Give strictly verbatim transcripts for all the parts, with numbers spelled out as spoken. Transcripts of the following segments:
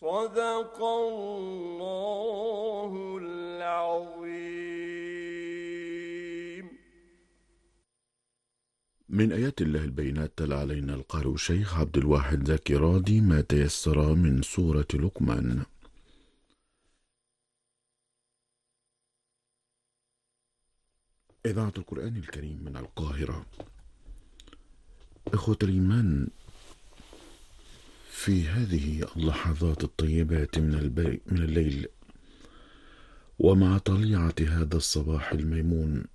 صدق الله العظيم. من آيات الله البينات تلا علينا القارئ الشيخ عبد الواحد زكي رادي ما تيسر من سورة لقمان. إذاعة القرآن الكريم من القاهرة. إخوة الإيمان، في هذه اللحظات الطيبات من, البي... من الليل، ومع طليعة هذا الصباح الميمون،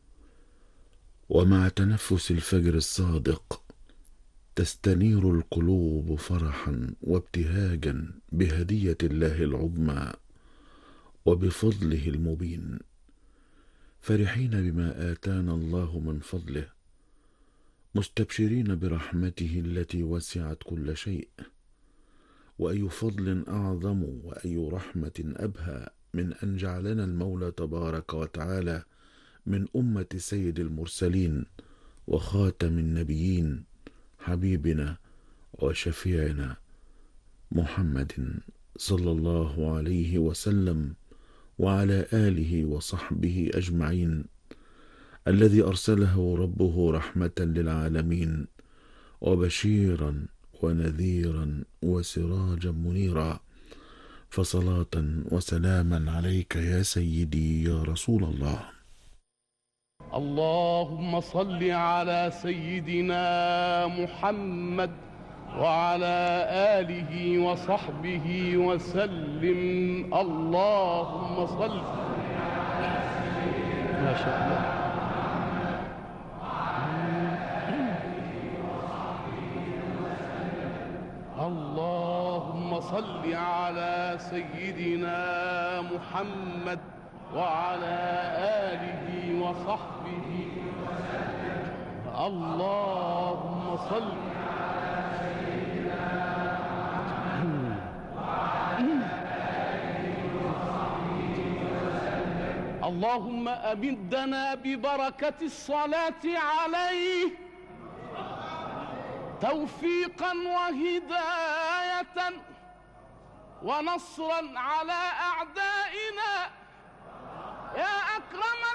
ومع تنفس الفجر الصادق، تستنير القلوب فرحا وابتهاجا بهدية الله العظمى وبفضله المبين، فرحين بما آتانا الله من فضله، مستبشرين برحمته التي وسعت كل شيء. وأي فضل أعظم وأي رحمة أبهى من أن جعلنا المولى تبارك وتعالى من أمة سيد المرسلين وخاتم النبيين، حبيبنا وشفيعنا محمد صلى الله عليه وسلم وعلى آله وصحبه أجمعين، الذي أرسله ربه رحمة للعالمين وبشيرا ونذيرا وسراجا منيرا. فصلاة وسلاما عليك يا سيدي يا رسول الله. اللهم صل على سيدنا محمد وعلى آله وصحبه وسلم. اللهم صل. ما شاء الله. اللهم صل على سيدنا محمد وعلى آله وصحبه وسلم. اللهم صل على سيدنا محمد وعلى آله وصحبه وسلم. اللهم أمدنا ببركة الصلاة عليه توفيقا وهداية ونصرا على أعدائنا يا أكرم